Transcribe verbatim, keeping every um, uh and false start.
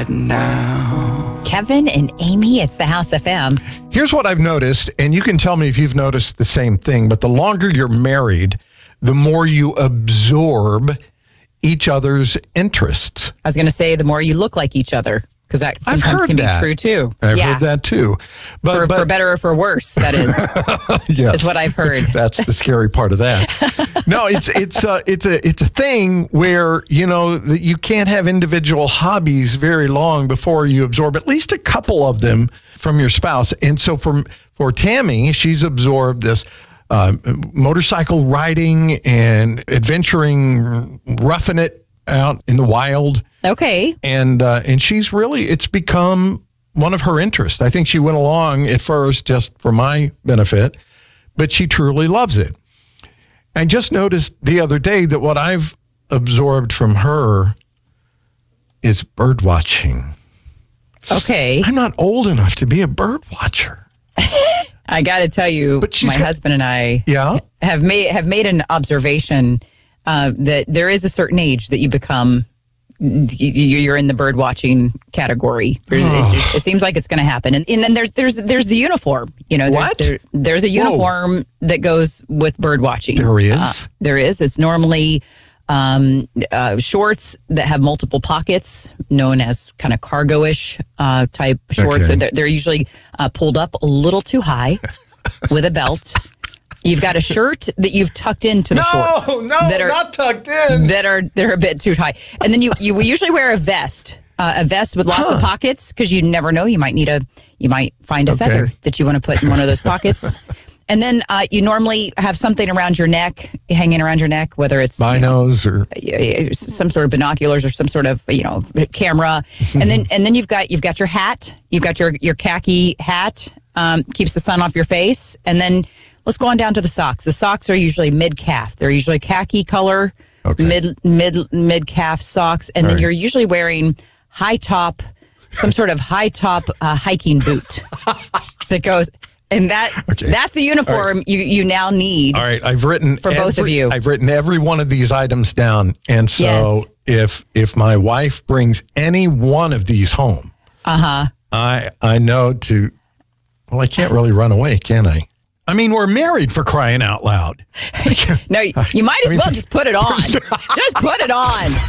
right now. Kevin and Amy, it's the House F M. Here's what I've noticed, and you can tell me if you've noticed the same thing, but the longer you're married, the more you absorb each other's interests. I was going to say the more you look like each other, because that I've sometimes heard can that. be true too. I've yeah. heard that too. But, for, but for better or for worse, that is. yes, is what I've heard. That's the scary part of that. No, it's it's uh, it's a it's a thing where, you know, that you can't have individual hobbies very long before you absorb at least a couple of them from your spouse. And so for for Tammy, she's absorbed this uh, motorcycle riding and adventuring, roughing it out in the wild. Okay. And uh, and she's really, it's become one of her interests. I think she went along at first just for my benefit, but she truly loves it. I just noticed the other day that what I've absorbed from her is bird watching. Okay. I'm not old enough to be a bird watcher. I got to tell you, But she's my got- husband and I Yeah? have made have made an observation uh, that there is a certain age that you become. You're in the bird watching category. There's- it's just- it seems like it's going to happen, and, and then there's there's there's the uniform. You know, there's, What? There, there's a uniform that goes with bird watching. There is? Uh, there is. It's normally um, uh, shorts that have multiple pockets, known as kind of cargo-ish uh, type shorts. Okay. They're, they're usually uh, pulled up a little too high with a belt. You've got a shirt that you've tucked into the shorts. No, no, that are, not tucked in. that are they're a bit too high. And then you you we usually wear a vest, uh, a vest with lots Huh. of pockets, because you never know, you might need a you might find a Okay. feather that you want to put in one of those pockets. And then uh, you normally have something around your neck, hanging around your neck, whether it's you know, Binos or y- y- some sort of binoculars or some sort of you know camera, and then and then you've got you've got your hat, you've got your your khaki hat, um, keeps the sun off your face, and then let's go on down to the socks. The socks are usually mid calf. They're usually khaki color, Okay. mid mid mid calf socks, and All then right. you're usually wearing high top, some sort of high top uh, hiking boot that goes. And that Okay. that's the uniform you, you now need. All right, I've written For both of every- you. I've written every one of these items down, and so Yes. if if my wife brings any one of these home, Uh huh. I I know to. Well, I can't really run away, can I? I mean, we're married, for crying out loud. No, you might as I mean- well just put it on. Just put it on.